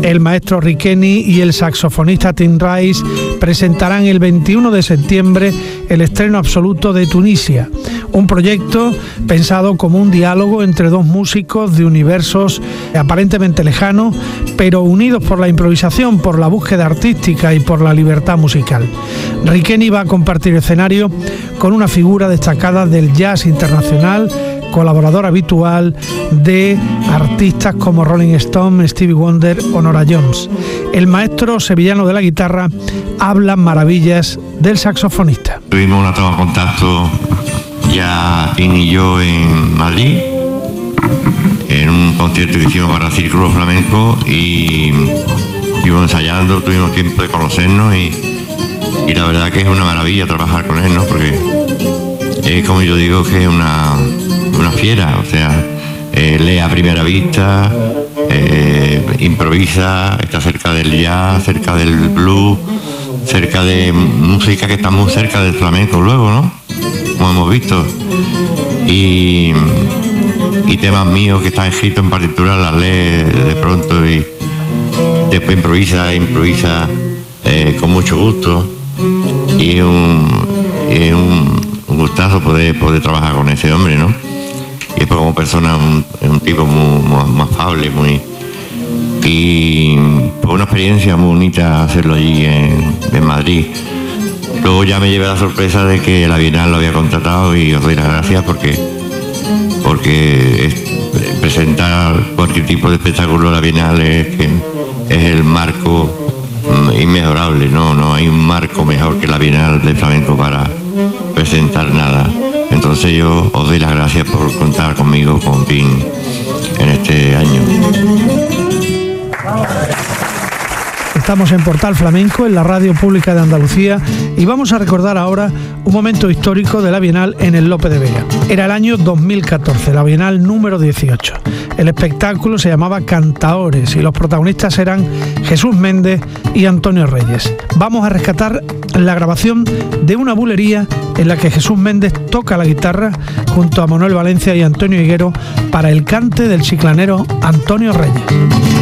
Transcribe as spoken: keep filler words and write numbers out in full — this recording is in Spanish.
El maestro Riqueni y el saxofonista Tim Rice presentarán el veintiuno de septiembre el estreno absoluto de Tunisia, un proyecto pensado como un diálogo entre dos músicos de universos aparentemente lejanos, pero unidos por la improvisación, por la búsqueda artística y por la libertad musical. Riqueni va a compartir escenario con una figura destacada del jazz internacional, colaborador habitual de artistas como Rolling Stone, Stevie Wonder o Nora Jones. El maestro sevillano de la guitarra habla maravillas del saxofonista. Tuvimos una toma de contacto ya Tim y yo en Madrid, en un concierto que hicimos para Círculo Flamenco, y estuvimos ensayando, tuvimos tiempo de conocernos y, y la verdad que es una maravilla trabajar con él, ¿no? Porque es, como yo digo, que es una, una fiera, o sea, eh, lee a primera vista, eh, improvisa, está cerca del jazz, cerca del blues, cerca de música que está muy cerca del flamenco luego, ¿no? Como hemos visto. Y, y temas míos que están escritos en partitura, las lee de pronto y después improvisa, improvisa eh, con mucho gusto. Y es un, es un, un gustazo poder, poder trabajar con ese hombre, ¿no? Y después como persona un, un tipo muy, muy, muy afable, muy... Y fue una experiencia muy bonita hacerlo allí en, en Madrid. Luego ya me llevé la sorpresa de que la Bienal lo había contratado y os doy las gracias porque, porque es, presentar cualquier tipo de espectáculo a la Bienal es, que es el marco inmejorable, ¿no? No hay un marco mejor que la Bienal del Flamenco para presentar nada. Entonces yo os doy las gracias por contar conmigo, con Tim, en este año. Estamos en Portal Flamenco, en la Radio Pública de Andalucía, y vamos a recordar ahora un momento histórico de la Bienal en el Lope de Vega. Era el año dos mil catorce, la Bienal número dieciocho. El espectáculo se llamaba Cantaores y los protagonistas eran Jesús Méndez y Antonio Reyes. Vamos a rescatar la grabación de una bulería en la que Jesús Méndez toca la guitarra junto a Manuel Valencia y Antonio Higuero para el cante del chiclanero Antonio Reyes.